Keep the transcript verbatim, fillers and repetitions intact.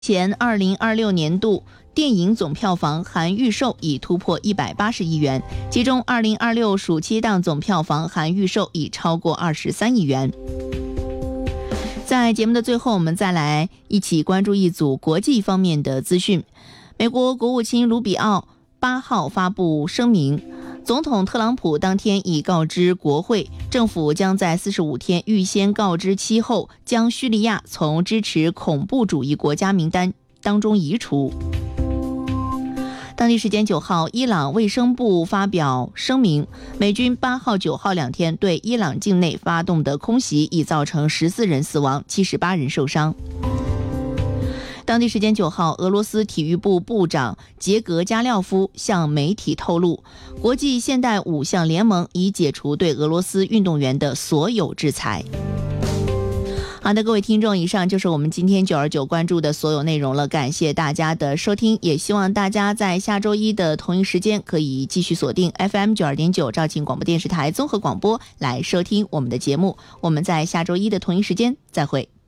前二零二六年度电影总票房含预售已突破一百八十亿元，其中二零二六暑期档总票房含预售已超过二十三亿元。在节目的最后，我们再来一起关注一组国际方面的资讯。美国国务卿卢比奥八号发布声明，总统特朗普当天已告知国会，政府将在四十五天预先告知期后，将叙利亚从支持恐怖主义国家名单当中移除。当地时间九号，伊朗卫生部发表声明，美军八号、九号两天对伊朗境内发动的空袭已造成十四人死亡，七十八人受伤。当地时间九号，俄罗斯体育部部长杰格加廖夫向媒体透露，国际现代五项联盟已解除对俄罗斯运动员的所有制裁。好的，各位听众，以上就是我们今天九二九关注的所有内容了，感谢大家的收听，也希望大家在下周一的同一时间可以继续锁定 F M 九二点九 肇庆广播电视台综合广播来收听我们的节目。我们在下周一的同一时间再会。